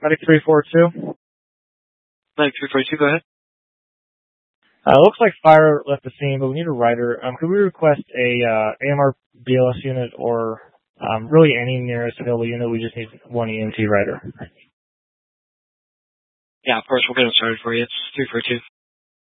Medic 342. Medic 342, go ahead. Looks like fire left the scene, but we need a rider. Could we request a AMR BLS unit or really any nearest available unit? We just need one EMT rider. Yeah, of course, we'll get it started for you. It's 342.